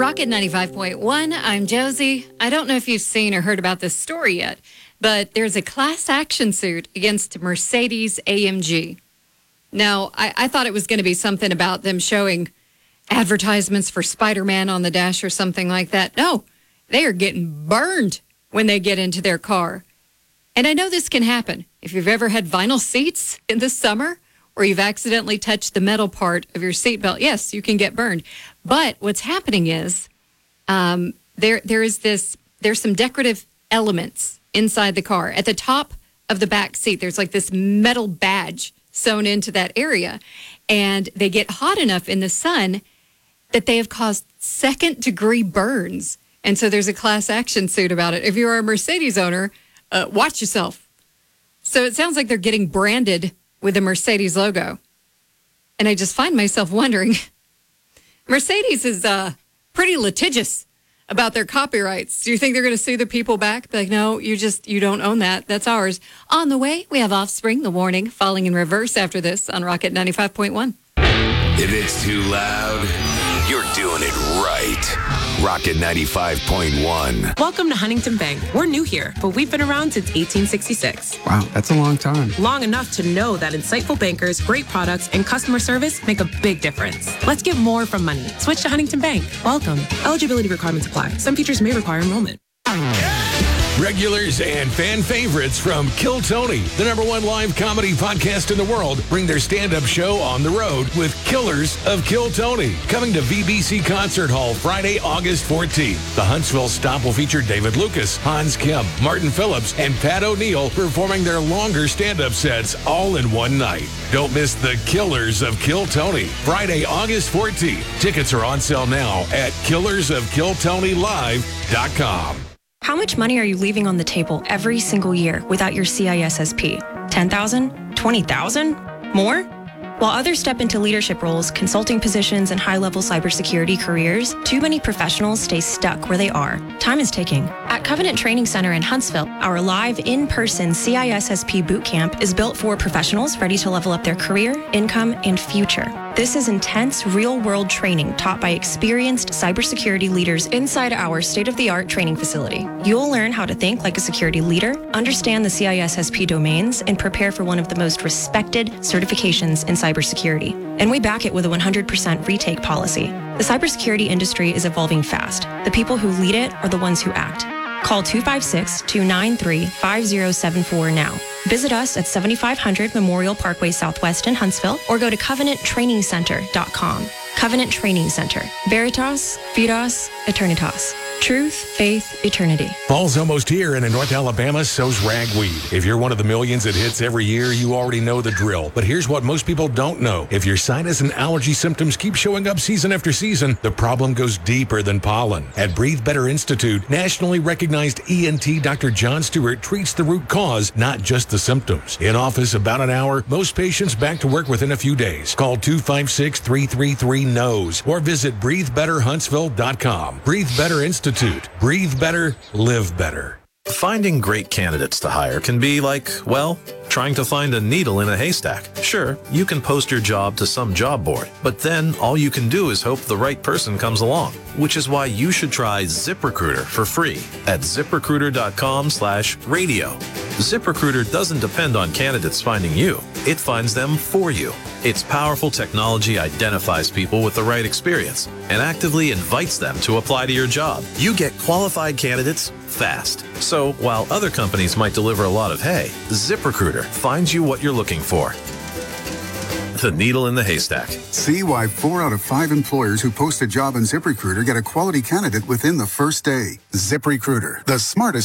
Rocket 95.1, I'm Josie. I don't know if you've seen or heard about this story yet, but there's a class action suit against Mercedes-AMG. Now, I thought it was going to be something about them showing advertisements for Spider-Man on the dash or something like that. No, they are getting burned when they get into their car. And I know this can happen. If you've ever had vinyl seats in the summer or you've accidentally touched the metal part of your seatbelt, yes, you can get burned. But what's happening is there's some decorative elements inside the car. At the top of the back seat, there's like this metal badge sewn into that area. And they get hot enough in the sun that they have caused second-degree burns. And so there's a class action suit about it. If you're a Mercedes owner, watch yourself. So it sounds like they're getting branded with the Mercedes logo. And I just find myself wondering, Mercedes is pretty litigious about their copyrights. Do you think they're going to sue the people back? Be like, no, you don't own that. That's ours. On the way, we have Offspring, The Warning, falling in reverse after this on Rocket 95.1. If it's too loud, you're doing it right. Rocket 95.1. Welcome to Huntington Bank. We're new here, but we've been around since 1866. Wow, that's a long time. Long enough to know that insightful bankers, great products, and customer service make a big difference. Let's get more from money. Switch to Huntington Bank. Welcome. Eligibility requirements apply. Some features may require enrollment. Regulars and fan favorites from Kill Tony, the #1 live comedy podcast in the world, bring their stand-up show on the road with Killers of Kill Tony. Coming to VBC Concert Hall Friday, August 14th. The Huntsville stop will feature David Lucas, Hans Kim, Martin Phillips, and Pat O'Neill performing their longer stand-up sets all in one night. Don't miss the Killers of Kill Tony. Friday, August 14th. Tickets are on sale now at killersofkilltonylive.com. How much money are you leaving on the table every single year without your CISSP? 10,000? 20,000? More? While others step into leadership roles, consulting positions, and high-level cybersecurity careers, too many professionals stay stuck where they are. Time is ticking. At Covenant Training Center in Huntsville, our live in-person CISSP bootcamp is built for professionals ready to level up their career, income, and future. This is intense, real-world training taught by experienced cybersecurity leaders inside our state-of-the-art training facility. You'll learn how to think like a security leader, understand the CISSP domains, and prepare for one of the most respected certifications in cybersecurity. And we back it with a 100% retake policy. The cybersecurity industry is evolving fast. The people who lead it are the ones who act. Call 256-293-5074 now. Visit us at 7500 Memorial Parkway Southwest in Huntsville or go to covenanttrainingcenter.com. Covenant Training Center. Veritas, Fidas, Eternitas. Truth, faith, eternity. Fall's almost here, and in North Alabama, so's ragweed. If you're one of the millions it hits every year, you already know the drill. But here's what most people don't know. If your sinus and allergy symptoms keep showing up season after season, the problem goes deeper than pollen. At Breathe Better Institute, nationally recognized ENT Dr. John Stewart treats the root cause, not just the symptoms. In office about an hour, most patients back to work within a few days. Call 256-333-NOSE or visit breathebetterhuntsville.com. Breathe Better Institute. Breathe better, live better. Finding great candidates to hire can be like, well, trying to find a needle in a haystack. Sure, you can post your job to some job board, but then all you can do is hope the right person comes along, which is why you should try ZipRecruiter for free at ZipRecruiter.com/radio. ZipRecruiter doesn't depend on candidates finding you. It finds them for you. Its powerful technology identifies people with the right experience and actively invites them to apply to your job. You get qualified candidates fast. So while other companies might deliver a lot of hay, ZipRecruiter finds you what you're looking for. The needle in the haystack. See why 4 out of 5 employers who post a job on ZipRecruiter get a quality candidate within the first day. ZipRecruiter, the smartest